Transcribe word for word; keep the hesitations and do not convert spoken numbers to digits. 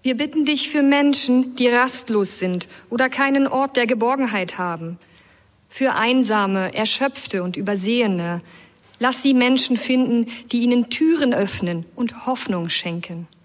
Wir bitten dich für Menschen, die rastlos sind oder keinen Ort der Geborgenheit haben. Für Einsame, Erschöpfte und Übersehene. Lass sie Menschen finden, die ihnen Türen öffnen und Hoffnung schenken.